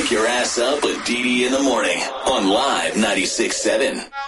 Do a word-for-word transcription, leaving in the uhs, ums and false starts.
Wake your ass up with Dee Dee in the morning on Live ninety-six point seven.